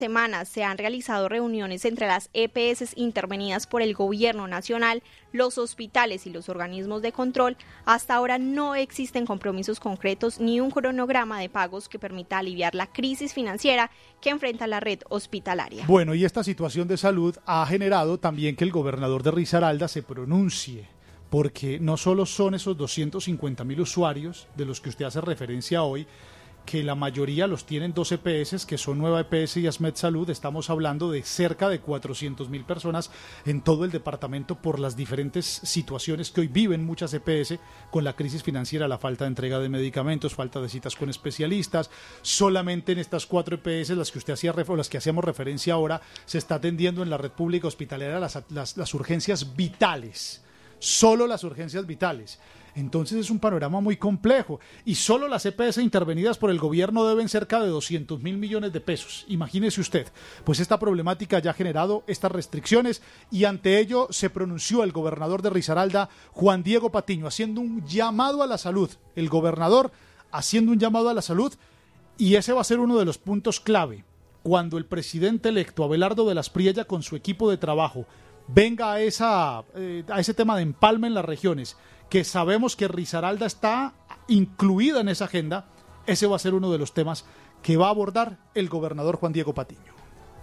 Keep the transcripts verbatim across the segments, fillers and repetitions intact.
semanas se han realizado reuniones entre las E P S intervenidas por el gobierno nacional, los hospitales y los organismos de control. Hasta ahora no existen compromisos concretos ni un cronograma de pagos que permita aliviar la crisis financiera que enfrenta la red hospitalaria. Bueno, y esta situación de salud ha generado también que el gobernador de Risaralda se pronuncie, porque no solo son esos doscientos cincuenta mil usuarios de los que usted hace referencia hoy, que la mayoría los tienen dos E P S, que son Nueva E P S y Asmed Salud. Estamos hablando de cerca de cuatrocientas mil personas en todo el departamento por las diferentes situaciones que hoy viven muchas E P S con la crisis financiera, la falta de entrega de medicamentos, falta de citas con especialistas. Solamente en estas cuatro E P S, las que usted hacía, las que hacíamos referencia ahora, se está atendiendo en la red pública hospitalera las, las, las urgencias vitales, solo las urgencias vitales. Entonces es un panorama muy complejo y solo las E P S intervenidas por el gobierno deben cerca de doscientos mil millones de pesos. Imagínese usted, pues esta problemática ya ha generado estas restricciones y ante ello se pronunció el gobernador de Risaralda, Juan Diego Patiño, haciendo un llamado a la salud. El gobernador haciendo un llamado a la salud, y ese va a ser uno de los puntos clave cuando el presidente electo Abelardo de las Priella con su equipo de trabajo venga a, esa, eh, a ese tema de empalme en las regiones, que sabemos que Risaralda está incluida en esa agenda. Ese va a ser uno de los temas que va a abordar el gobernador Juan Diego Patiño.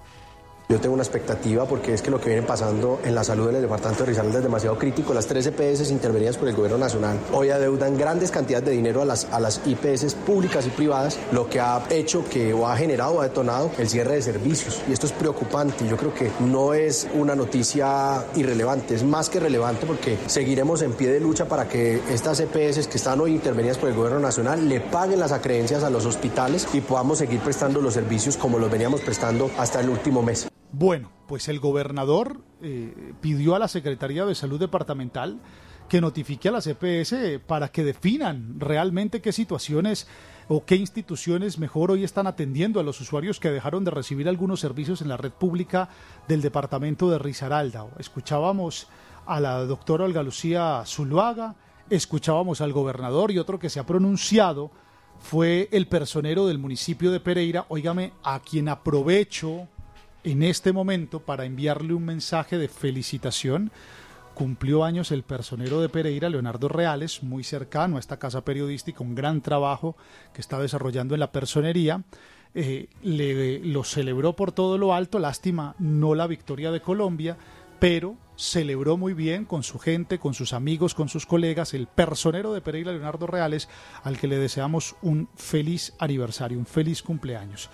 Yo tengo una expectativa porque es que lo que viene pasando en la salud en el departamento de Risaralda es demasiado crítico. Las tres E P S intervenidas por el gobierno nacional hoy adeudan grandes cantidades de dinero a las, a las I P S públicas y privadas, lo que ha hecho que o ha generado o ha detonado el cierre de servicios. Y esto es preocupante y yo creo que no es una noticia irrelevante, es más que relevante porque seguiremos en pie de lucha para que estas E P S que están hoy intervenidas por el gobierno nacional le paguen las acreencias a los hospitales y podamos seguir prestando los servicios como los veníamos prestando hasta el último mes. Bueno, pues el gobernador eh, pidió a la Secretaría de Salud Departamental que notifique a las E P S para que definan realmente qué situaciones o qué instituciones mejor hoy están atendiendo a los usuarios que dejaron de recibir algunos servicios en la red pública del departamento de Risaralda. Escuchábamos a la doctora Olga Lucía Zuluaga, escuchábamos al gobernador, y otro que se ha pronunciado fue el personero del municipio de Pereira, óigame, a quien aprovecho en este momento para enviarle un mensaje de felicitación. Cumplió años el personero de Pereira, Leonardo Reales, muy cercano a esta casa periodística, un gran trabajo que está desarrollando en la personería. Eh, le, lo celebró por todo lo alto, lástima no la victoria de Colombia, pero celebró muy bien con su gente, con sus amigos, con sus colegas, el personero de Pereira, Leonardo Reales, al que le deseamos un feliz aniversario, un feliz cumpleaños.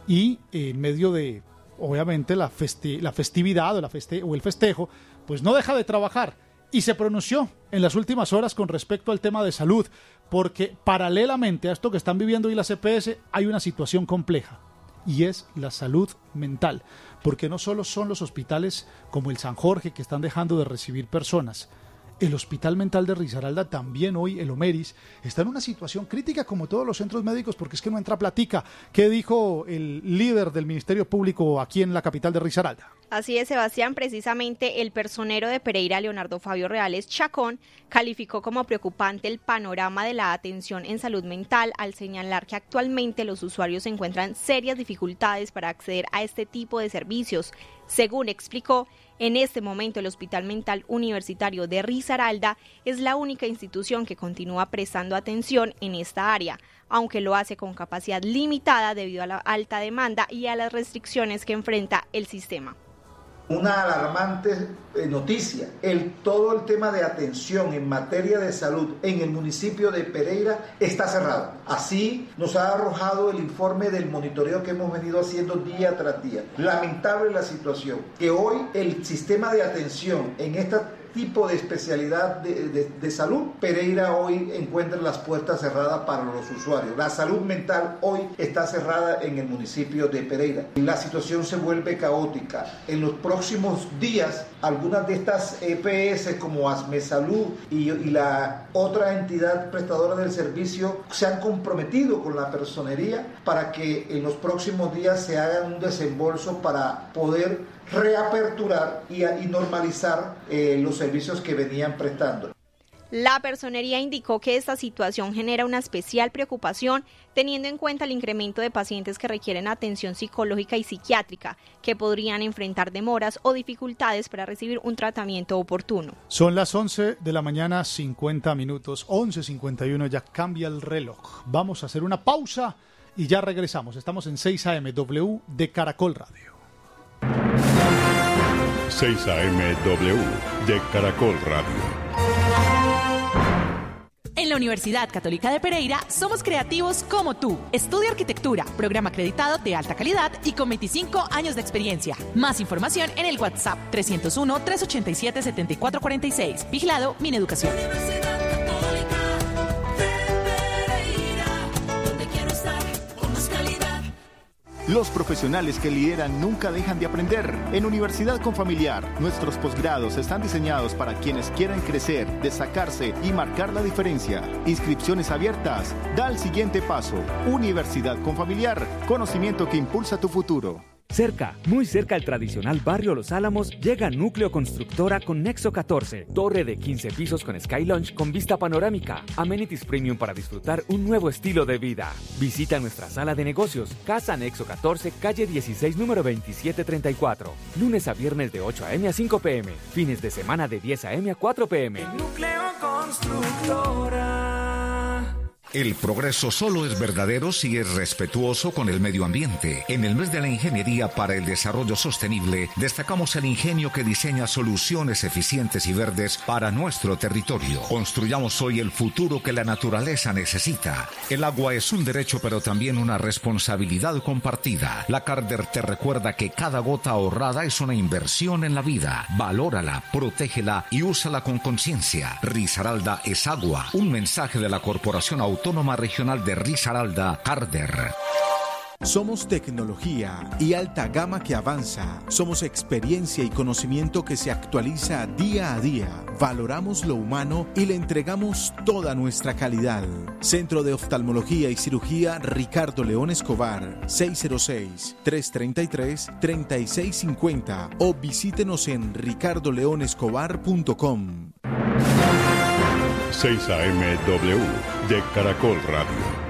Y eh, en medio de obviamente la, festi- la festividad o, la feste- o el festejo, pues no deja de trabajar y se pronunció en las últimas horas con respecto al tema de salud, porque paralelamente a esto que están viviendo hoy las E P S hay una situación compleja y es la salud mental, porque no solo son los hospitales como el San Jorge que están dejando de recibir personas. El Hospital Mental de Risaralda, también hoy el Omeris, está en una situación crítica como todos los centros médicos porque es que no entra platica. ¿Qué dijo el líder del Ministerio Público aquí en la capital de Risaralda? Así es, Sebastián, precisamente el personero de Pereira, Leonardo Fabio Reales Chacón, calificó como preocupante el panorama de la atención en salud mental al señalar que actualmente los usuarios encuentran serias dificultades para acceder a este tipo de servicios. Según explicó, en este momento el Hospital Mental Universitario de Risaralda es la única institución que continúa prestando atención en esta área, aunque lo hace con capacidad limitada debido a la alta demanda y a las restricciones que enfrenta el sistema. Una alarmante noticia, el, todo el tema de atención en materia de salud en el municipio de Pereira está cerrado. Así nos ha arrojado el informe del monitoreo que hemos venido haciendo día tras día. Lamentable la situación, que hoy el sistema de atención en esta tipo de especialidad de, de, de salud, Pereira hoy encuentra las puertas cerradas para los usuarios. La salud mental hoy está cerrada en el municipio de Pereira. La situación se vuelve caótica. En los próximos días, algunas de estas E P S como Asmed Salud y, y la otra entidad prestadora del servicio se han comprometido con la personería para que en los próximos días se haga un desembolso para poder reaperturar y, y normalizar eh, los servicios que venían prestando. La personería indicó que esta situación genera una especial preocupación teniendo en cuenta el incremento de pacientes que requieren atención psicológica y psiquiátrica, que podrían enfrentar demoras o dificultades para recibir un tratamiento oportuno. Son las once de la mañana, cincuenta minutos, once cincuenta y uno, ya cambia el reloj. Vamos a hacer una pausa y ya regresamos. Estamos en seis A M W de Caracol Radio. seis A M W de Caracol Radio. En la Universidad Católica de Pereira somos creativos como tú. Estudia arquitectura, programa acreditado de alta calidad y con veinticinco años de experiencia. Más información en el WhatsApp tres cero uno, tres ocho siete, siete cuatro cuatro seis. Vigilado Mineducación. Universidad Católica de Pereira, donde quiero estar con más calidad. Los profesionales que lideran nunca dejan de aprender. En Universidad Confamiliar, nuestros posgrados están diseñados para quienes quieren crecer, destacarse y marcar la diferencia. Inscripciones abiertas. Da el siguiente paso. Universidad Confamiliar. Conocimiento que impulsa tu futuro. Cerca, muy cerca al tradicional barrio Los Álamos, llega Núcleo Constructora con Nexo catorce, torre de quince pisos con Sky Lounge con vista panorámica, amenities premium para disfrutar un nuevo estilo de vida. Visita nuestra sala de negocios, Casa Nexo catorce, calle dieciséis, número veintisiete treinta y cuatro, lunes a viernes de ocho a eme a cinco pe eme, fines de semana de diez a eme a cuatro pe eme. Núcleo Constructora. El progreso solo es verdadero si es respetuoso con el medio ambiente. En el mes de la Ingeniería para el Desarrollo Sostenible, destacamos el ingenio que diseña soluciones eficientes y verdes para nuestro territorio. Construyamos hoy el futuro que la naturaleza necesita. El agua es un derecho, pero también una responsabilidad compartida. La Carder te recuerda que cada gota ahorrada es una inversión en la vida. Valórala, protégela y úsala con conciencia. Risaralda es agua. Un mensaje de la Corporación Autónoma Autónoma Regional de Risaralda, Carder. Somos tecnología y alta gama que avanza. Somos experiencia y conocimiento que se actualiza día a día. Valoramos lo humano y le entregamos toda nuestra calidad. Centro de Oftalmología y Cirugía Ricardo León Escobar, seis cero seis, tres tres tres, tres seis cinco cero o visítenos en ricardo león escobar punto com. seis A M W de Caracol Radio.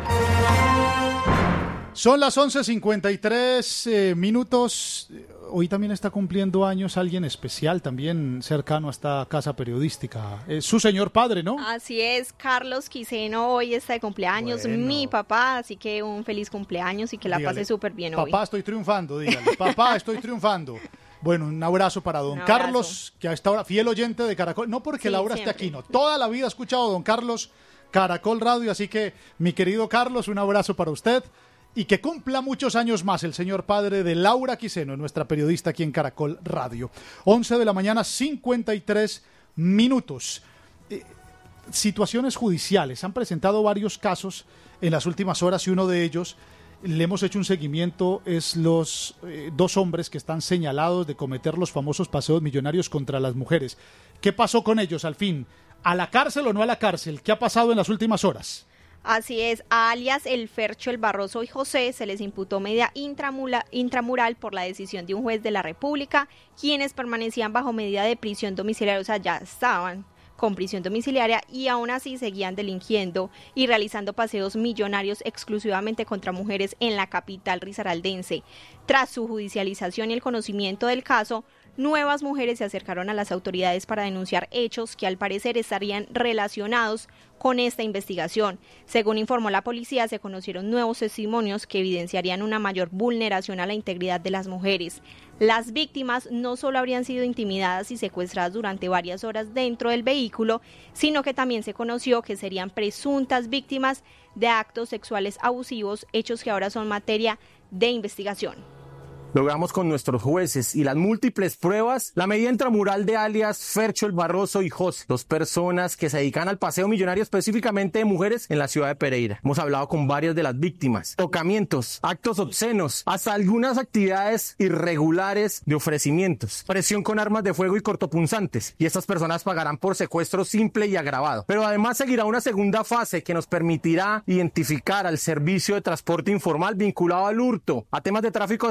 Son las once cincuenta y tres eh, minutos. Hoy también está cumpliendo años alguien especial, también cercano a esta casa periodística. Es su señor padre, ¿no? Así es, Carlos Quiseno hoy está de cumpleaños, Bueno. mi papá, así que un feliz cumpleaños y que la Dígale, pase súper bien hoy. Papá, estoy triunfando, dígale. Papá, estoy triunfando. Bueno, un abrazo para don Un abrazo. Carlos, que a esta hora, fiel oyente de Caracol, no porque Sí, Laura esté siempre. aquí, no, toda la vida ha escuchado a don Carlos Caracol Radio, así que mi querido Carlos, un abrazo para usted y que cumpla muchos años más el señor padre de Laura Quiseno, nuestra periodista aquí en Caracol Radio. once de la mañana, cincuenta y tres minutos. Eh, situaciones judiciales, han presentado varios casos en las últimas horas y uno de ellos le hemos hecho un seguimiento, es los eh, dos hombres que están señalados de cometer los famosos paseos millonarios contra las mujeres. ¿Qué pasó con ellos al fin? ¿A la cárcel o no a la cárcel? ¿Qué ha pasado en las últimas horas? Así es, a alias El Fercho, El Barroso y José se les imputó medida intramula- intramural por la decisión de un juez de la República, quienes permanecían bajo medida de prisión domiciliaria, o sea, ya estaban con prisión domiciliaria y aún así seguían delinquiendo y realizando paseos millonarios exclusivamente contra mujeres en la capital risaraldense. Tras su judicialización y el conocimiento del caso, nuevas mujeres se acercaron a las autoridades para denunciar hechos que al parecer estarían relacionados con esta investigación. Según informó la policía, se conocieron nuevos testimonios que evidenciarían una mayor vulneración a la integridad de las mujeres. Las víctimas no solo habrían sido intimidadas y secuestradas durante varias horas dentro del vehículo, sino que también se conoció que serían presuntas víctimas de actos sexuales abusivos, hechos que ahora son materia de investigación. Logramos con nuestros jueces y las múltiples pruebas la medida intramural de alias Fercho, El Barroso y José, dos personas que se dedican al paseo millonario específicamente de mujeres en la ciudad de Pereira. Hemos hablado con varias de las víctimas, tocamientos, actos obscenos, hasta algunas actividades irregulares de ofrecimientos, presión con armas de fuego y cortopunzantes, y estas personas pagarán por secuestro simple y agravado. Pero además seguirá una segunda fase que nos permitirá identificar al servicio de transporte informal vinculado al hurto, a temas de tráfico de estupefacientes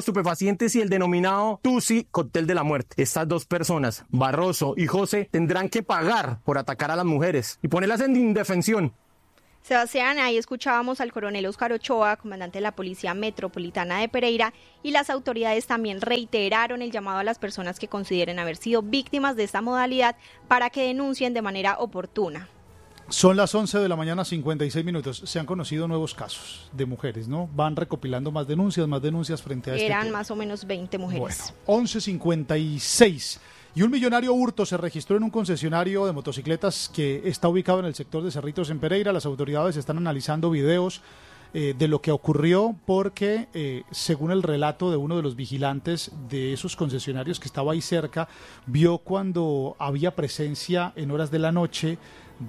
estupefacientes y el denominado Tusi, cóctel de la muerte. Estas dos personas, Barroso y José, tendrán que pagar por atacar a las mujeres y ponerlas en indefensión. Sebastián, ahí escuchábamos al coronel Óscar Ochoa, comandante de la Policía Metropolitana de Pereira, y las autoridades también reiteraron el llamado a las personas que consideren haber sido víctimas de esta modalidad para que denuncien de manera oportuna. Son las once de la mañana, cincuenta y seis minutos. Se han conocido nuevos casos de mujeres, ¿no? Van recopilando más denuncias, más denuncias frente a este Eran tema. más o menos veinte mujeres. Bueno, once cincuenta y seis. Y un millonario hurto se registró en un concesionario de motocicletas que está ubicado en el sector de Cerritos en Pereira. Las autoridades están analizando videos eh, de lo que ocurrió porque, eh, según el relato de uno de los vigilantes de esos concesionarios que estaba ahí cerca, vio cuando había presencia en horas de la noche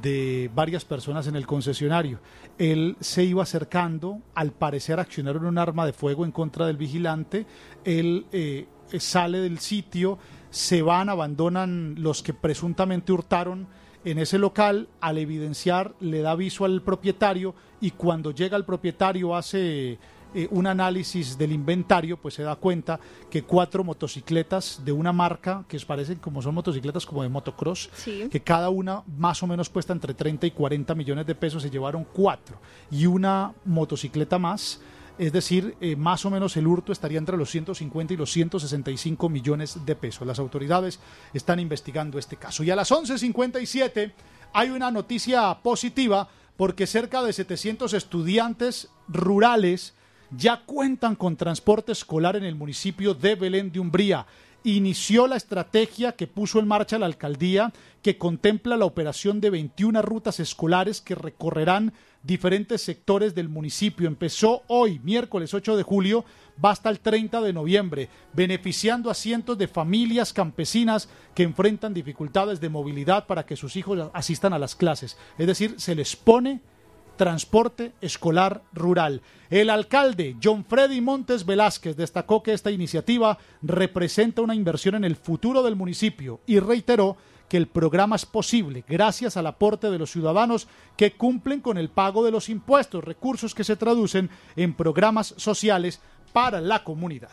de varias personas en el concesionario. Él se iba acercando, al parecer accionaron un arma de fuego en contra del vigilante. Él eh, sale del sitio, se van, abandonan los que presuntamente hurtaron en ese local. Al evidenciar, le da aviso al propietario, y cuando llega el propietario hace eh, un análisis del inventario, pues se da cuenta que cuatro motocicletas de una marca que parecen como son motocicletas como de motocross, sí, que cada una más o menos cuesta entre treinta y cuarenta millones de pesos, se llevaron cuatro, y una motocicleta más. Es decir, eh, más o menos el hurto estaría entre los ciento cincuenta y los ciento sesenta y cinco millones de pesos. Las autoridades están investigando este caso. Y a las once cincuenta y siete hay una noticia positiva, porque cerca de setecientos estudiantes rurales ya cuentan con transporte escolar en el municipio de Belén de Umbría. Inició la estrategia que puso en marcha la alcaldía, que contempla la operación de veintiuna rutas escolares que recorrerán diferentes sectores del municipio. Empezó hoy, miércoles ocho de julio, va hasta el treinta de noviembre, beneficiando a cientos de familias campesinas que enfrentan dificultades de movilidad para que sus hijos asistan a las clases. Es decir, se les pone transporte escolar rural. El alcalde John Freddy Montes Velázquez destacó que esta iniciativa representa una inversión en el futuro del municipio y reiteró que el programa es posible gracias al aporte de los ciudadanos que cumplen con el pago de los impuestos, recursos que se traducen en programas sociales para la comunidad.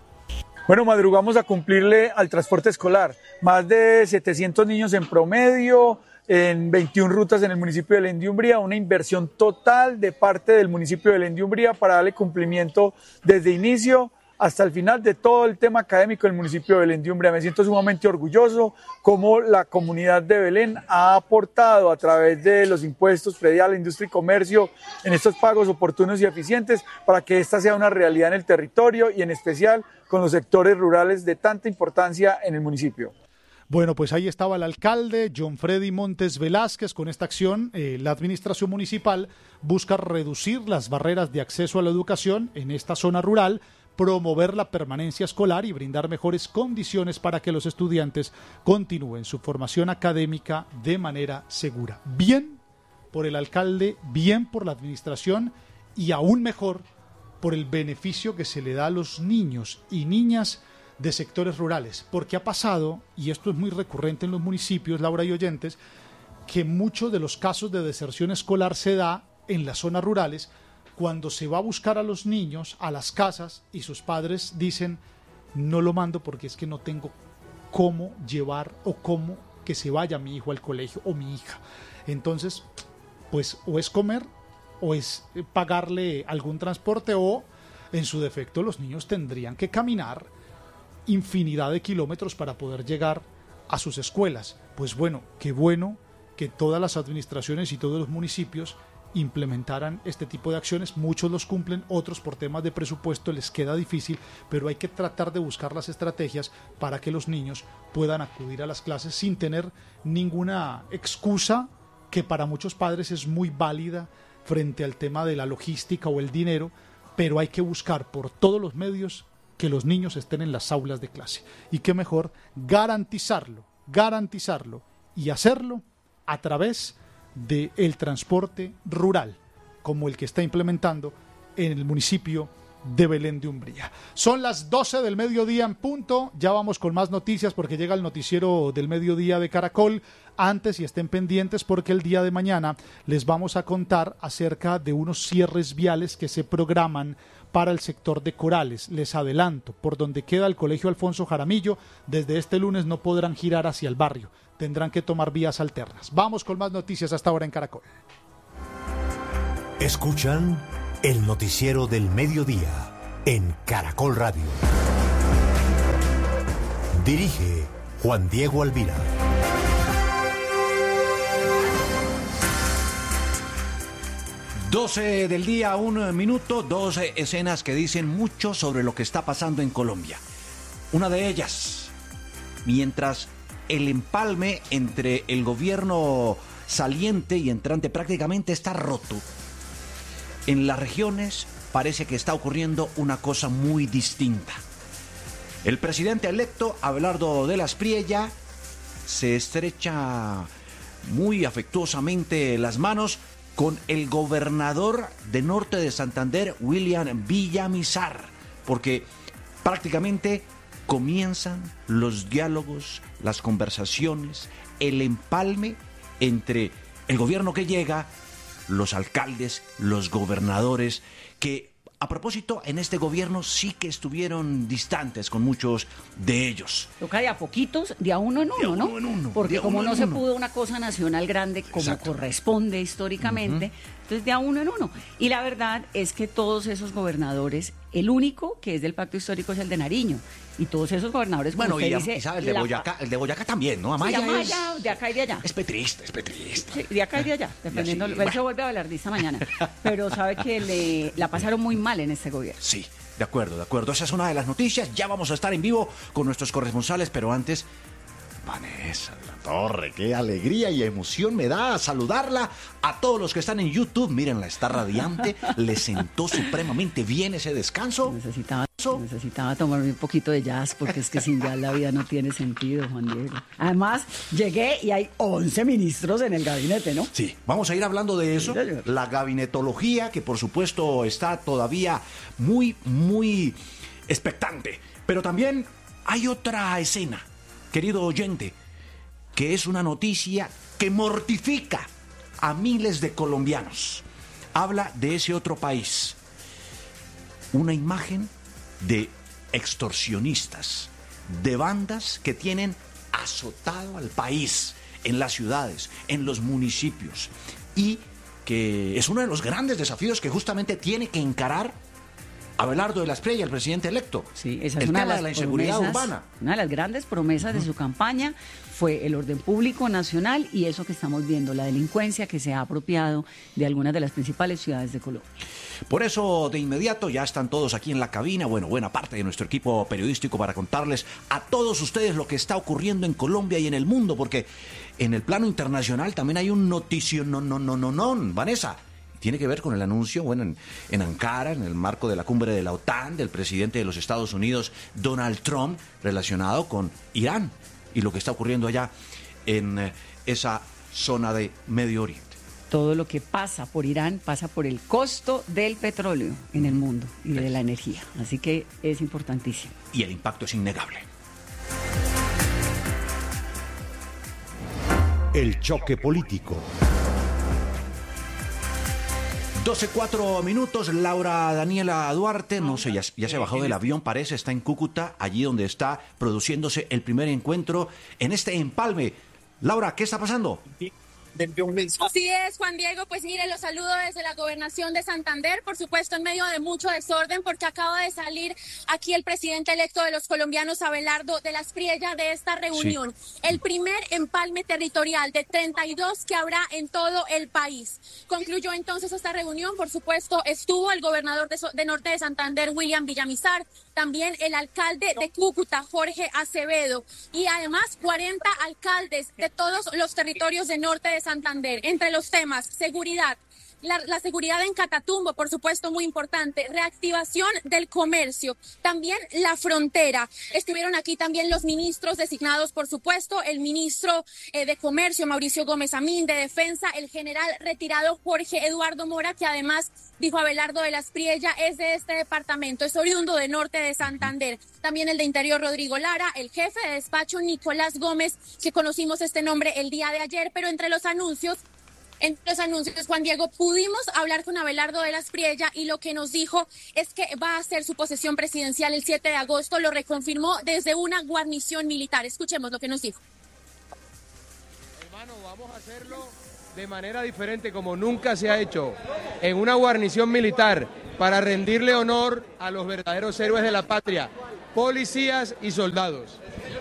Bueno, madrugamos a cumplirle al transporte escolar. Más de setecientos niños en promedio, en veintiuna rutas en el municipio de Belén de Umbría, una inversión total de parte del municipio de Belén de Umbría para darle cumplimiento desde inicio hasta el final de todo el tema académico del municipio de Belén de Umbría. Me siento sumamente orgulloso como la comunidad de Belén ha aportado a través de los impuestos predial, industria y comercio en estos pagos oportunos y eficientes para que esta sea una realidad en el territorio y en especial con los sectores rurales de tanta importancia en el municipio. Bueno, pues ahí estaba el alcalde John Freddy Montes Velázquez. Con esta acción, eh, la administración municipal busca reducir las barreras de acceso a la educación en esta zona rural, promover la permanencia escolar y brindar mejores condiciones para que los estudiantes continúen su formación académica de manera segura. Bien por el alcalde, bien por la administración y aún mejor por el beneficio que se le da a los niños y niñas de sectores rurales, porque ha pasado, y esto es muy recurrente en los municipios, Laura y oyentes, que muchos de los casos de deserción escolar se da en las zonas rurales cuando se va a buscar a los niños a las casas y sus padres dicen: no lo mando porque es que no tengo cómo llevar o cómo que se vaya mi hijo al colegio o mi hija. Entonces, pues o es comer o es pagarle algún transporte, o en su defecto los niños tendrían que caminar infinidad de kilómetros para poder llegar a sus escuelas. Pues bueno, qué bueno que todas las administraciones y todos los municipios implementaran este tipo de acciones. Muchos los cumplen, otros por temas de presupuesto les queda difícil, pero hay que tratar de buscar las estrategias para que los niños puedan acudir a las clases sin tener ninguna excusa que para muchos padres es muy válida frente al tema de la logística o el dinero, pero hay que buscar por todos los medios que los niños estén en las aulas de clase. Y qué mejor garantizarlo, garantizarlo y hacerlo a través del transporte rural, como el que está implementando en el municipio de Belén de Umbría. Son las doce del mediodía en punto, ya vamos con más noticias porque llega el noticiero del mediodía de Caracol. Antes, y estén pendientes porque el día de mañana les vamos a contar acerca de unos cierres viales que se programan para el sector de Corales. Les adelanto, por donde queda el Colegio Alfonso Jaramillo, desde este lunes no podrán girar hacia el barrio, tendrán que tomar vías alternas. Vamos con más noticias hasta ahora en Caracol. Escuchan el noticiero del mediodía en Caracol Radio. Dirige Juan Diego Alvira. doce del día, un minuto, dos escenas que dicen mucho sobre lo que está pasando en Colombia. Una de ellas, mientras el empalme entre el gobierno saliente y entrante prácticamente está roto, en las regiones parece que está ocurriendo una cosa muy distinta. El presidente electo, Abelardo de la Espriella, se estrecha muy afectuosamente las manos con el gobernador de Norte de Santander, William Villamizar, porque prácticamente comienzan los diálogos, las conversaciones, el empalme entre el gobierno que llega, los alcaldes, los gobernadores, que a propósito, en este gobierno sí que estuvieron distantes con muchos de ellos. Toca de a poquitos, de a uno en uno, de a uno ¿no? En uno, Porque como uno no en se uno. pudo una cosa nacional grande como Exacto. corresponde históricamente, uh-huh. entonces de a uno en uno. Y la verdad es que todos esos gobernadores, el único que es del pacto histórico es el de Nariño. Y todos esos gobernadores, como Bueno, usted y, dice, y sabe, el de, la- Boyacá, el de Boyacá también, ¿no? Amaya, sí, Amaya, es, de acá y de allá. es petrista, es petrista. Sí, de acá y de allá, dependiendo. así, Él bueno. se vuelve abelardista mañana. Pero sabe que le, la pasaron muy mal en este gobierno. Sí, de acuerdo, de acuerdo. Esa es una de las noticias. Ya vamos a estar en vivo con nuestros corresponsales, pero antes, Vanessa de la Torre, qué alegría y emoción me da saludarla. A todos los que están en YouTube, mírenla, está radiante. Le sentó supremamente bien ese descanso. Necesitaba, necesitaba tomarme un poquito de jazz, porque es que sin jazz la vida no tiene sentido, Juan Diego. Además, llegué y hay once ministros en el gabinete, ¿no? Sí, vamos a ir hablando de eso. La gabinetología, que por supuesto está todavía muy, muy expectante. Pero también hay otra escena, querido oyente, que es una noticia que mortifica a miles de colombianos. Habla de ese otro país. Una imagen de extorsionistas, de bandas que tienen azotado al país, en las ciudades, en los municipios, y que es uno de los grandes desafíos que justamente tiene que encarar Abelardo de la Espriella, el presidente electo. Sí, esa es el una tema de, las de la inseguridad promesas, urbana. Una de las grandes promesas uh-huh. de su campaña fue el orden público nacional y eso que estamos viendo, la delincuencia que se ha apropiado de algunas de las principales ciudades de Colombia. Por eso, de inmediato, ya están todos aquí en la cabina, bueno, buena parte de nuestro equipo periodístico para contarles a todos ustedes lo que está ocurriendo en Colombia y en el mundo, porque en el plano internacional también hay un noticio, no, no, no, no, no, Vanessa. Tiene que ver con el anuncio, bueno, en, en Ankara, en el marco de la cumbre de la OTAN, del presidente de los Estados Unidos, Donald Trump, relacionado con Irán y lo que está ocurriendo allá en eh, esa zona de Medio Oriente. Todo lo que pasa por Irán pasa por el costo del petróleo en el mundo y de la energía. Así que es importantísimo. Y el impacto es innegable. El choque político. doce cuatro minutos, Laura Daniela Duarte, no sé, ya, ya se bajó del avión, parece, está en Cúcuta, allí donde está produciéndose el primer encuentro en este empalme. Laura, ¿qué está pasando? Así es, Juan Diego, pues mire, los saludo desde la gobernación de Santander, por supuesto en medio de mucho desorden, porque acaba de salir aquí el presidente electo de los colombianos, Abelardo de la Espriella, de esta reunión. Sí. El primer empalme territorial de treinta y dos que habrá en todo el país. Concluyó entonces esta reunión, por supuesto, estuvo el gobernador de, de Norte de Santander, William Villamizar, también el alcalde de Cúcuta, Jorge Acevedo, y además cuarenta alcaldes de todos los territorios de Norte de Santander. Entre los temas, seguridad, la, la seguridad en Catatumbo, por supuesto, muy importante, reactivación del comercio, también la frontera. Estuvieron aquí también los ministros designados, por supuesto, el ministro eh, de Comercio, Mauricio Gómez Amín, de Defensa, el general retirado Jorge Eduardo Mora, que además, dijo Abelardo de la Espriella, es de este departamento, es oriundo de Norte de Santander. También el de Interior, Rodrigo Lara, el jefe de despacho, Nicolás Gómez, que conocimos este nombre el día de ayer, pero entre los anuncios En los anuncios, Juan Diego, pudimos hablar con Abelardo de la Espriella y lo que nos dijo es que va a hacer su posesión presidencial el siete de agosto, lo reconfirmó desde una guarnición militar. Escuchemos lo que nos dijo. Hermano, vamos a hacerlo de manera diferente, como nunca se ha hecho, en una guarnición militar, para rendirle honor a los verdaderos héroes de la patria, policías y soldados.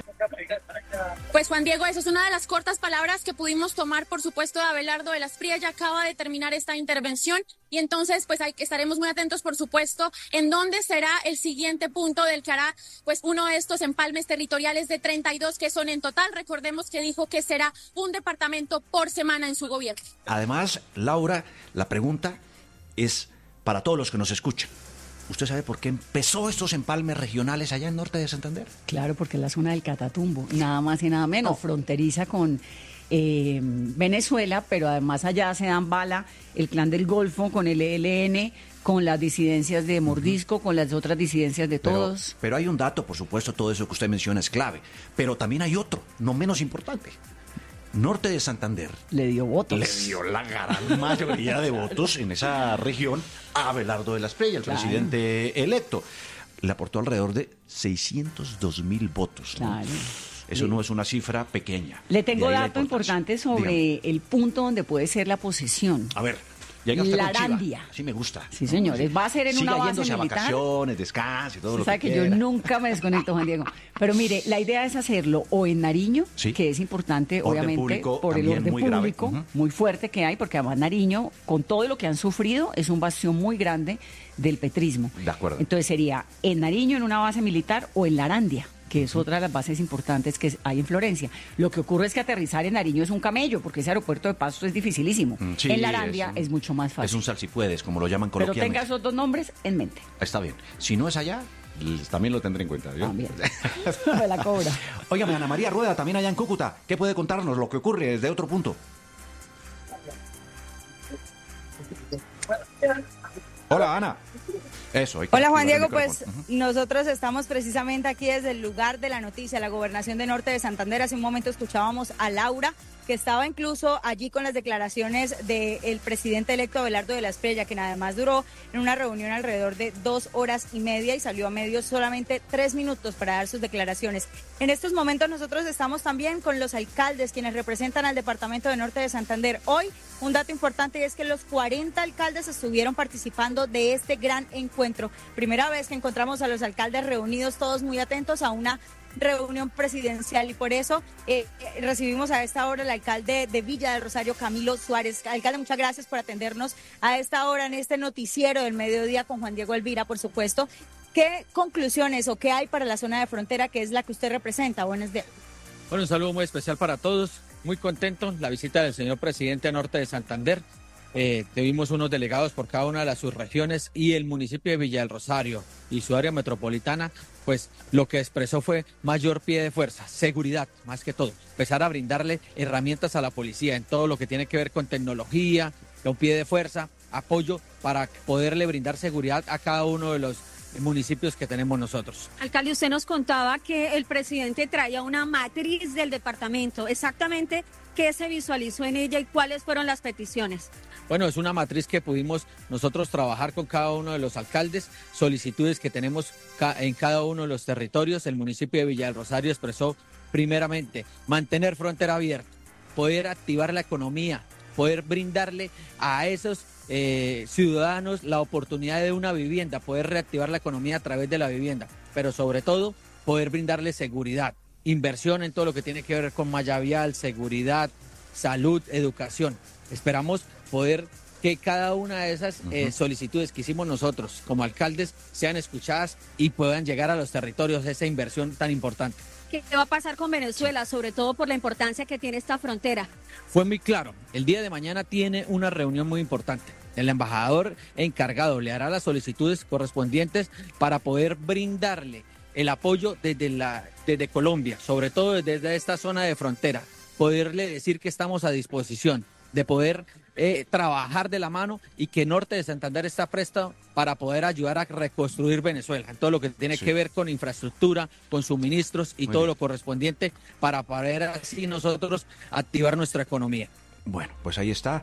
Pues Juan Diego, eso es una de las cortas palabras que pudimos tomar, por supuesto, de Abelardo de la Espriella. Acaba de terminar esta intervención y entonces pues hay, estaremos muy atentos, por supuesto, en dónde será el siguiente punto del que hará pues uno de estos empalmes territoriales de treinta y dos que son en total. Recordemos que dijo que será un departamento por semana en su gobierno. Además, Laura, la pregunta es para todos los que nos escuchan. ¿Usted sabe por qué empezó estos empalmes regionales allá en Norte de Santander? Claro, porque es la zona del Catatumbo, nada más y nada menos, oh. fronteriza con eh, Venezuela, pero además allá se dan bala el Clan del Golfo con el E L N, con las disidencias de Mordisco, uh-huh. con las otras disidencias de pero, todos. Pero hay un dato, por supuesto, todo eso que usted menciona es clave, pero también hay otro, no menos importante. Norte de Santander le dio votos. Le dio la gran mayoría de votos en esa región a Abelardo de la Espriella, el claro. presidente electo. Le aportó alrededor de seiscientos dos mil votos. Claro. ¿no? Eso sí. no es una cifra pequeña. Le tengo dato importante sobre Dígame. el punto donde puede ser la posesión. A ver. Llega hasta Larandia. Sí, me gusta. Sí, señores. Va a ser en Siga una base yéndose militar. a vacaciones, descanso y todo lo que sabe que quiera. yo nunca me desconecto, Juan Diego. Pero mire, la idea es hacerlo o en Nariño, ¿Sí? que es importante, orden obviamente, público, por el orden muy público grave. Uh-huh. muy fuerte que hay, porque además Nariño, con todo lo que han sufrido, es un bastión muy grande del petrismo. De acuerdo. Entonces sería en Nariño, en una base militar, o en Larandia, que es otra de las bases importantes que hay en Florencia. Lo que ocurre es que aterrizar en Nariño es un camello, porque ese aeropuerto de Pasto es dificilísimo. Sí, en Larandia es, un, es mucho más fácil. Es un salsipuedes, como lo llaman coloquialmente. Pero tenga esos dos nombres en mente. Está bien. Si no es allá, también lo tendré en cuenta. ¿Yo? También. Me la cobra. Óigame, Ana María Rueda, también allá en Cúcuta. ¿Qué puede contarnos lo que ocurre desde otro punto? Hola, Ana. Eso, Hola Juan Diego, pues uh-huh. nosotros estamos precisamente aquí desde el lugar de la noticia, la gobernación de Norte de Santander. Hace un momento escuchábamos a Laura, que estaba incluso allí con las declaraciones del presidente electo Abelardo de la Espriella, quien además duró en una reunión alrededor de dos horas y media y salió a medios solamente tres minutos para dar sus declaraciones. En estos momentos nosotros estamos también con los alcaldes, quienes representan al departamento de Norte de Santander. Hoy un dato importante es que los cuarenta alcaldes estuvieron participando de este gran encuentro. Primera vez que encontramos a los alcaldes reunidos, todos muy atentos a una reunión presidencial, y por eso eh, recibimos a esta hora al alcalde de Villa del Rosario, Camilo Suárez. Alcalde, muchas gracias por atendernos a esta hora en este noticiero del mediodía con Juan Diego Elvira, por supuesto. ¿Qué conclusiones o qué hay para la zona de frontera, que es la que usted representa? Buenos días. Bueno, un saludo muy especial para todos, muy contento la visita del señor presidente a Norte de Santander. Eh, tuvimos unos delegados por cada una de las subregiones, y el municipio de Villa del Rosario y su área metropolitana, pues lo que expresó fue mayor pie de fuerza, seguridad, más que todo, empezar a brindarle herramientas a la policía en todo lo que tiene que ver con tecnología, con pie de fuerza, apoyo para poderle brindar seguridad a cada uno de los municipios que tenemos nosotros. Alcalde, usted nos contaba que el presidente traía una matriz del departamento. Exactamente, ¿qué se visualizó en ella y cuáles fueron las peticiones? Bueno, es una matriz que pudimos nosotros trabajar con cada uno de los alcaldes, solicitudes que tenemos en cada uno de los territorios. El municipio de Villa del Rosario expresó primeramente mantener frontera abierta, poder activar la economía, poder brindarle a esos eh, ciudadanos la oportunidad de una vivienda, poder reactivar la economía a través de la vivienda, pero sobre todo poder brindarle seguridad, inversión en todo lo que tiene que ver con malla vial, seguridad, salud, educación. Esperamos poder que cada una de esas eh, solicitudes que hicimos nosotros como alcaldes sean escuchadas y puedan llegar a los territorios esa inversión tan importante. ¿Qué va a pasar con Venezuela, sobre todo por la importancia que tiene esta frontera? Fue muy claro, el día de mañana tiene una reunión muy importante. El embajador encargado le hará las solicitudes correspondientes para poder brindarle el apoyo desde, la, desde Colombia, sobre todo desde esta zona de frontera, poderle decir que estamos a disposición de poder eh, trabajar de la mano y que Norte de Santander está presto para poder ayudar a reconstruir Venezuela, en todo lo que tiene sí. que ver con infraestructura, con suministros y Muy todo bien. lo correspondiente para poder así nosotros activar nuestra economía. Bueno, pues ahí está.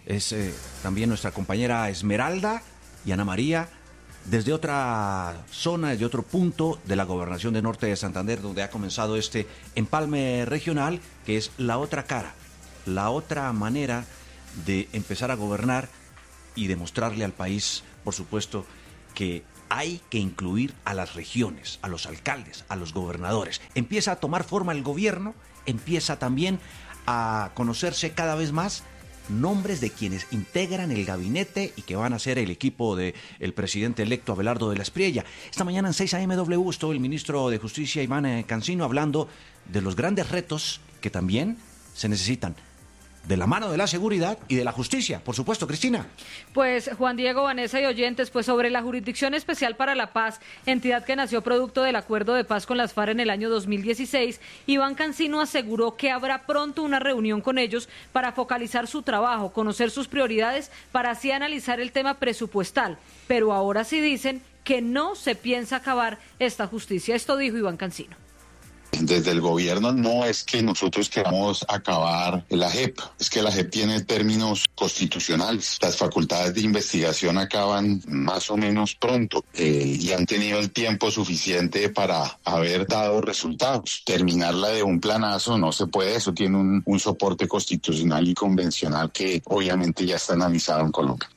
es eh, también nuestra compañera Esmeralda y Ana María, desde otra zona, desde otro punto de la Gobernación de Norte de Santander, donde ha comenzado este empalme regional, que es la otra cara, la otra manera de empezar a gobernar y demostrarle al país, por supuesto, que hay que incluir a las regiones, a los alcaldes, a los gobernadores. Empieza a tomar forma el gobierno, empieza también a conocerse cada vez más nombres de quienes integran el gabinete y que van a ser el equipo del presidente electo Abelardo de la Espriella. Esta mañana en seis A M W estuvo el ministro de Justicia Iván Cancino hablando de los grandes retos que también se necesitan de la mano de la seguridad y de la justicia, por supuesto. Cristina. Pues Juan Diego, Vanessa y oyentes, pues sobre la Jurisdicción Especial para la Paz, entidad que nació producto del acuerdo de paz con las FARC en el año dos mil dieciséis, Iván Cancino aseguró que habrá pronto una reunión con ellos para focalizar su trabajo, conocer sus prioridades, para así analizar el tema presupuestal. Pero ahora sí dicen que no se piensa acabar esta justicia. Esto dijo Iván Cancino. Desde el gobierno no es que nosotros queramos acabar la J E P, es que la J E P tiene términos constitucionales. Las facultades de investigación acaban más o menos pronto eh, y han tenido el tiempo suficiente para haber dado resultados. Terminarla de un planazo no se puede, eso tiene un, un soporte constitucional y convencional que obviamente ya está analizado en Colombia.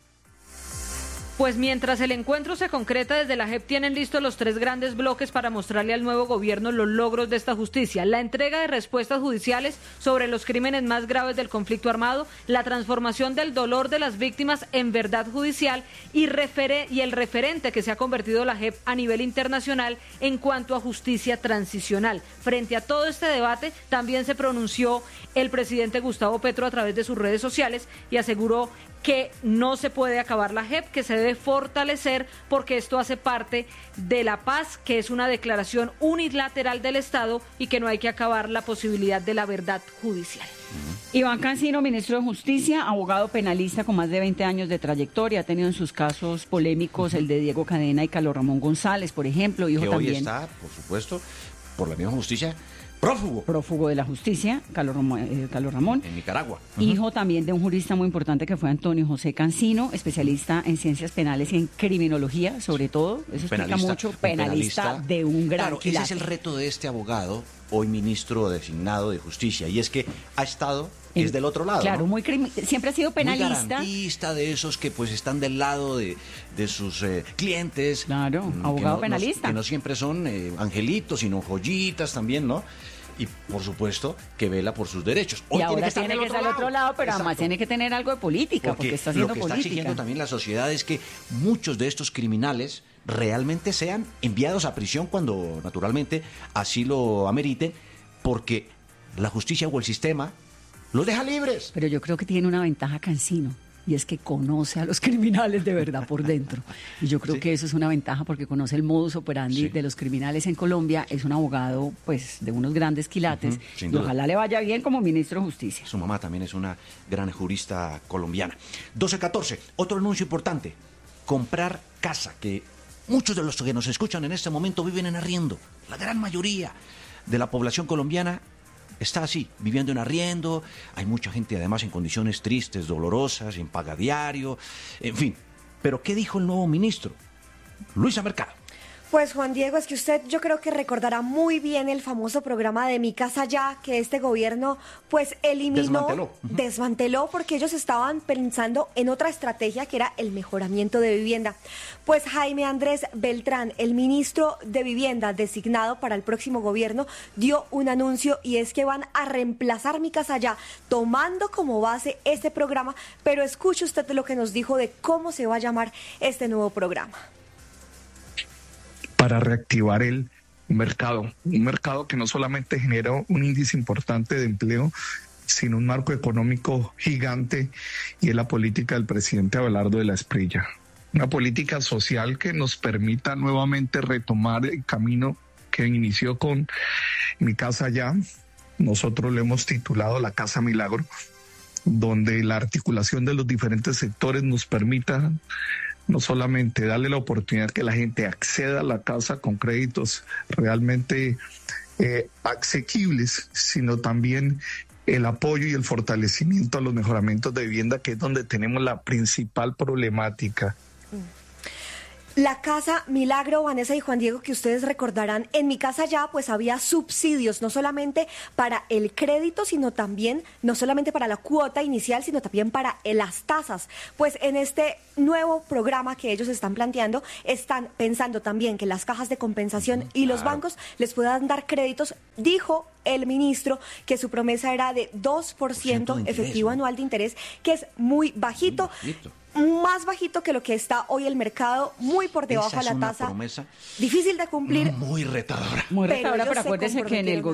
Pues mientras el encuentro se concreta, desde la J E P tienen listos los tres grandes bloques para mostrarle al nuevo gobierno los logros de esta justicia: la entrega de respuestas judiciales sobre los crímenes más graves del conflicto armado, la transformación del dolor de las víctimas en verdad judicial y, refere- y el referente que se ha convertido la J E P a nivel internacional en cuanto a justicia transicional. Frente a todo este debate, también se pronunció el presidente Gustavo Petro a través de sus redes sociales y aseguró que no se puede acabar la J E P, que se debe fortalecer porque esto hace parte de la paz, que es una declaración unilateral del Estado y que no hay que acabar la posibilidad de la verdad judicial. Iván Cancino, ministro de Justicia, abogado penalista con más de veinte años de trayectoria, ha tenido en sus casos polémicos el de Diego Cadena y Carlos Ramón González, por ejemplo. Dijo que hoy también, está, por supuesto, por la misma justicia, prófugo. Prófugo de la justicia, Carlos Ramón. Eh, Carlos Ramón. En Nicaragua. Hijo uh-huh. también de un jurista muy importante que fue Antonio José Cancino, especialista en ciencias penales y en criminología, sobre todo. Eso explica penalista, mucho. Un penalista, penalista de un gran Claro, quilate. Ese es el reto de este abogado, hoy ministro designado de Justicia, y es que ha estado... es del otro lado, claro, ¿no? muy crimi- siempre ha sido penalista. Muy garantista, de esos que pues están del lado de, de sus eh, clientes. Claro, mm, abogado no, penalista. No, que no siempre son eh, angelitos, sino joyitas también, ¿no? Y por supuesto que vela por sus derechos. Hoy y ahora tiene que estar, tiene que estar al otro lado, pero Exacto. además tiene que tener algo de política, porque, porque está haciendo lo que política. está exigiendo también la sociedad es que muchos de estos criminales realmente sean enviados a prisión cuando naturalmente así lo amerite, porque la justicia o el sistema los deja libres. Pero yo creo que tiene una ventaja Cancino, y es que conoce a los criminales de verdad por dentro. Y yo creo sí. que eso es una ventaja porque conoce el modus operandi sí. de los criminales en Colombia. Es un abogado pues de unos grandes quilates, uh-huh, y ojalá le vaya bien como ministro de Justicia. Su mamá también es una gran jurista colombiana. doce catorce, otro anuncio importante: comprar casa, que muchos de los que nos escuchan en este momento viven en arriendo. La gran mayoría de la población colombiana está así, viviendo en arriendo. Hay mucha gente además en condiciones tristes, dolorosas, en paga diario, en fin. Pero ¿qué dijo el nuevo ministro? Luisa Mercado. Pues Juan Diego, es que usted yo creo que recordará muy bien el famoso programa de Mi Casa Ya, que este gobierno pues eliminó, desmanteló, uh-huh. desmanteló porque ellos estaban pensando en otra estrategia que era el mejoramiento de vivienda. Pues Jaime Andrés Beltrán, el ministro de Vivienda designado para el próximo gobierno, dio un anuncio, y es que van a reemplazar Mi Casa Ya, tomando como base este programa. Pero escuche usted lo que nos dijo de cómo se va a llamar este nuevo programa. Para reactivar el mercado, un mercado que no solamente genera un índice importante de empleo, sino un marco económico gigante, y es la política del presidente Abelardo de la Espriella. Una política social que nos permita nuevamente retomar el camino que inició con Mi Casa Ya. Nosotros le hemos titulado La Casa Milagro, donde la articulación de los diferentes sectores nos permita no solamente darle la oportunidad que la gente acceda a la casa con créditos realmente eh, asequibles, sino también el apoyo y el fortalecimiento a los mejoramientos de vivienda, que es donde tenemos la principal problemática. La Casa Milagro, Vanessa y Juan Diego, que ustedes recordarán, en Mi Casa Ya pues había subsidios, no solamente para el crédito, sino también, no solamente para la cuota inicial, sino también para las tasas. Pues en este nuevo programa que ellos están planteando, están pensando también que las cajas de compensación y los bancos les puedan dar créditos. Dijo el ministro que su promesa era de dos por ciento efectivo anual de interés, que es muy bajito. Muy bajito. Más bajito que lo que está hoy el mercado, muy por debajo de la tasa. Promesa difícil de cumplir. Muy retadora. Muy retadora, pero, pero acuérdese que en el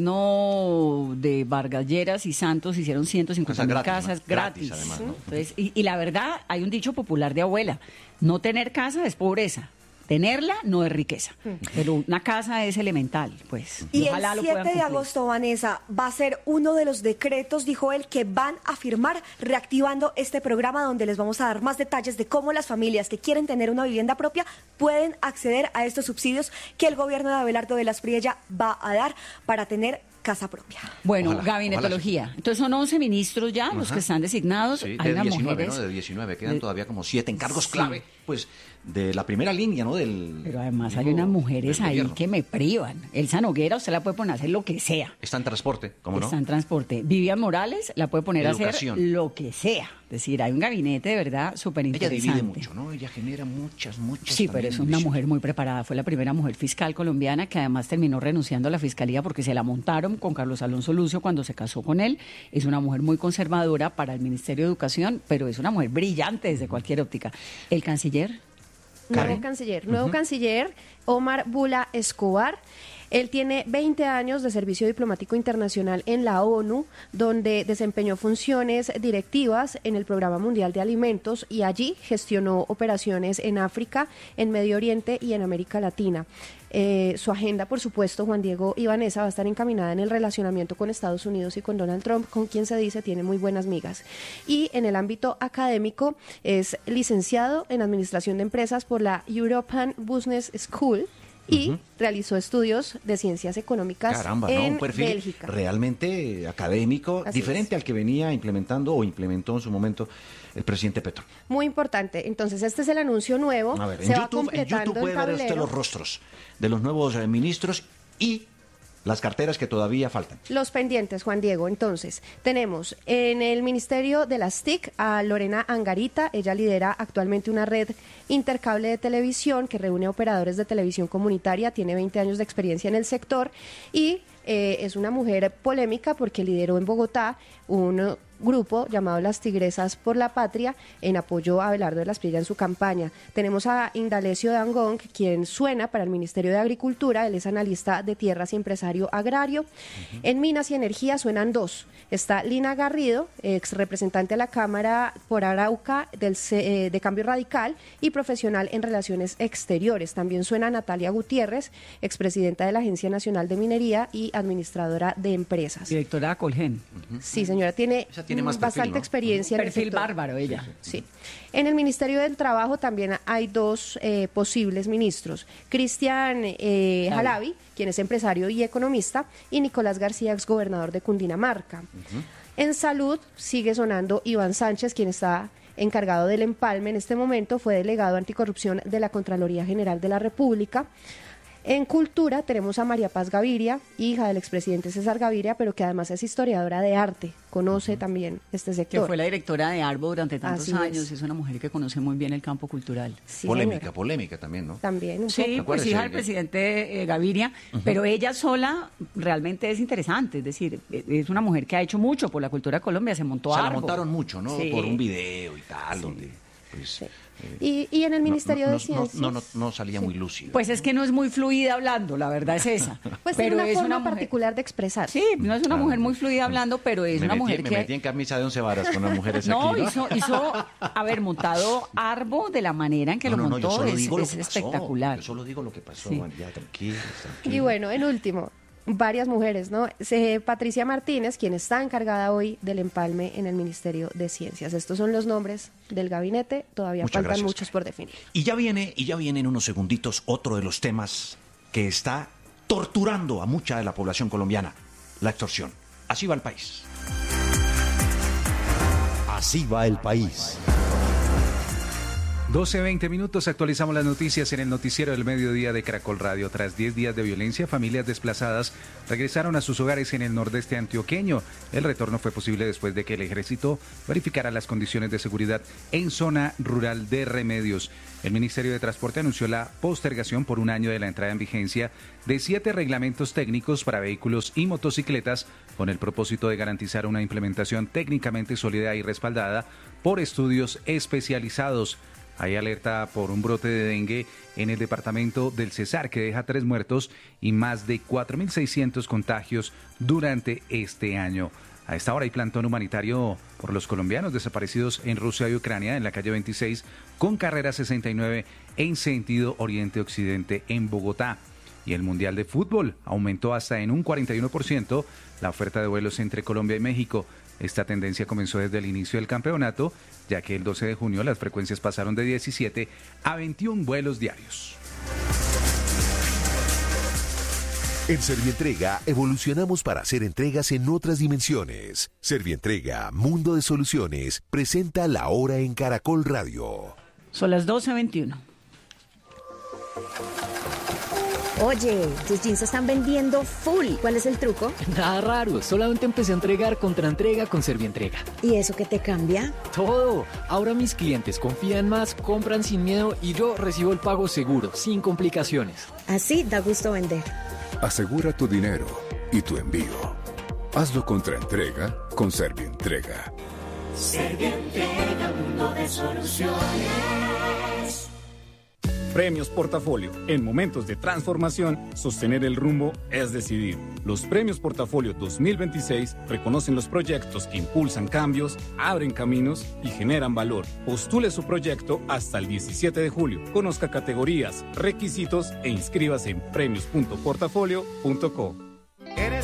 gobierno de Vargas Lleras y Santos hicieron ciento cincuenta mil casas gratis. gratis además, ¿no? Entonces, y, y la verdad, hay un dicho popular de abuela, no tener casa es pobreza. Tenerla no es riqueza, pero una casa es elemental, pues. Y ojalá el lo puedan siete de cumplir. agosto, Vanessa, va a ser uno de los decretos, dijo él, que van a firmar reactivando este programa, donde les vamos a dar más detalles de cómo las familias que quieren tener una vivienda propia pueden acceder a estos subsidios que el gobierno de Abelardo de las Priella va a dar para tener casa propia. Bueno, Ojalá, gabinetología. ojalá sí. Entonces son once ministros ya, Ajá. los que están designados. Sí, Hay de unas diecinueve, mujeres. ¿no? De diecinueve, quedan de- todavía como siete encargos Sí. clave, pues, de la primera línea, ¿no? Del, Pero además hay digo, unas mujeres del ahí gobierno. que me privan. Elsa Noguera, usted la puede poner a hacer lo que sea. Está en transporte, ¿cómo no? Está en transporte. Vivian Morales la puede poner a hacer Educación. lo que sea. Es decir, hay un gabinete de verdad súper Ella interesante. divide mucho, ¿no? Ella genera muchas, muchas. Sí, pero es una mujer muy preparada. Fue la primera mujer fiscal colombiana que además terminó renunciando a la fiscalía porque se la montaron con Carlos Alonso Lucio cuando se casó con él. Es una mujer muy conservadora para el Ministerio de Educación, pero es una mujer brillante desde cualquier óptica. El canciller. Nuevo Karen. canciller, nuevo Ujú. canciller Omar Bula Escobar. Él tiene veinte años de servicio diplomático internacional en la ONU, donde desempeñó funciones directivas en el Programa Mundial de Alimentos y allí gestionó operaciones en África, en Medio Oriente y en América Latina. Eh, su agenda, por supuesto, Juan Diego y Vanessa, va a estar encaminada en el relacionamiento con Estados Unidos y con Donald Trump, con quien se dice tiene muy buenas migas. Y en el ámbito académico es licenciado en Administración de Empresas por la European Business School y Ujú. realizó estudios de ciencias económicas Caramba, ¿no? en Un perfil Bélgica. realmente académico, Así diferente al que venía implementando o implementó en su momento el presidente Petro. Muy importante. Entonces, este es el anuncio nuevo. A ver, Se en va YouTube, en completando YouTube puede el ver usted tablero. los rostros de los nuevos eh, ministros y las carteras que todavía faltan. Los pendientes, Juan Diego. Entonces, tenemos en el Ministerio de las T I C a Lorena Angarita. Ella lidera actualmente una red intercable de televisión que reúne operadores de televisión comunitaria. Tiene veinte años de experiencia en el sector y eh, es una mujer polémica porque lideró en Bogotá un grupo llamado Las Tigresas por la Patria en apoyo a Abelardo de las Priella en su campaña. Tenemos a Indalecio Dangond, quien suena para el Ministerio de Agricultura. Él es analista de tierras y empresario agrario. En Minas y Energía suenan dos. Está Lina Garrido, ex representante de la Cámara por Arauca del, C- eh, de Cambio Radical y profesional en relaciones exteriores. También suena Natalia Gutiérrez, expresidenta de la Agencia Nacional de Minería y administradora de empresas. Directora de Colgen. Sí, señora, tiene, tiene más mm, perfil, bastante ¿no? experiencia. en el Perfil sector. bárbaro ella. Sí. En el Ministerio del Trabajo también hay dos eh, posibles ministros. Cristian eh, Jalavi, quien es empresario y economista, y Nicolás García, exgobernador de Cundinamarca. En Salud sigue sonando Iván Sánchez, quien está encargado del empalme en este momento, fue delegado anticorrupción de la Contraloría General de la República. En Cultura tenemos a María Paz Gaviria, hija del expresidente César Gaviria, pero que además es historiadora de arte, conoce también este Que sector. fue la directora de Arbo durante tantos Así años. es. Es. una mujer que conoce muy bien el campo cultural. polémica, polémica también, ¿no? También, un Sí, poco. pues Acuérdese hija del que- presidente eh, Gaviria, Ujú. pero ella sola realmente es interesante, es decir, eh, es una mujer que ha hecho mucho por la cultura de Colombia, se montó Se la Arbo. montaron mucho, ¿no? Sí. Por un video y tal, donde pues, eh, Y, y en el no- Ministerio no, de no, Ciencias. no, no, no salía muy lúcido. Pues es que no es muy fluida hablando, la verdad es esa. Pues pero tiene una es forma una mujer, particular de expresar. Sí, no es una mujer muy fluida hablando, pero es me una metí, mujer me que... metí en camisa de once varas con las mujeres No, aquí, ¿no? hizo, hizo haber montado Arbo de la manera en que No, lo no, no, yo montó, solo es, digo lo es que pasó. espectacular. Yo solo digo lo que pasó, Sí. ya, tranquilo, Y tranquilo. bueno, en último, varias mujeres, ¿no? Se- Patricia Martínez, quien está encargada hoy del empalme en el Ministerio de Ciencias. Estos son los nombres del gabinete, todavía Muchas faltan gracias, muchos por definir. Y ya viene, y ya viene en unos segunditos otro de los temas que está torturando a mucha de la población colombiana, la extorsión. Así va el país. Así va el país. doce veinte minutos, actualizamos las noticias en el noticiero del mediodía de Caracol Radio. Tras diez días de violencia, familias desplazadas regresaron a sus hogares en el nordeste antioqueño. El retorno fue posible después de que el ejército verificara las condiciones de seguridad en zona rural de Remedios. El Ministerio de Transporte anunció la postergación por un año de la entrada en vigencia de siete reglamentos técnicos para vehículos y motocicletas con el propósito de garantizar una implementación técnicamente sólida y respaldada por estudios especializados. Hay alerta por un brote de dengue en el departamento del Cesar que deja tres muertos y más de cuatro mil seiscientos contagios durante este año. A esta hora hay plantón humanitario por los colombianos desaparecidos en Rusia y Ucrania en la calle veintiséis con carrera sesenta y nueve en sentido oriente-occidente en Bogotá. Y el Mundial de Fútbol aumentó hasta en un cuarenta y uno por ciento la oferta de vuelos entre Colombia y México. Esta tendencia comenzó desde el inicio del campeonato, ya que el doce de junio las frecuencias pasaron de diecisiete a veintiún vuelos diarios. En Servientrega evolucionamos para hacer entregas en otras dimensiones. Servientrega, Mundo de Soluciones, presenta La Hora en Caracol Radio. Son las doce veintiuno. Oye, tus jeans se están vendiendo full. ¿Cuál es el truco? Nada raro, solamente empecé a entregar contra entrega con Servientrega. ¿Y eso qué te cambia? Todo. Ahora mis clientes confían más, compran sin miedo y yo recibo el pago seguro, sin complicaciones. Así da gusto vender. Asegura tu dinero y tu envío. Hazlo contra entrega con Servientrega. Servientrega, mundo de soluciones. Premios Portafolio. En momentos de transformación, sostener el rumbo es decidir. Los Premios Portafolio dos mil veintiséis reconocen los proyectos que impulsan cambios, abren caminos y generan valor. Postule su proyecto hasta el diecisiete de julio. Conozca categorías, requisitos e inscríbase en premios punto portafolio punto co. Eres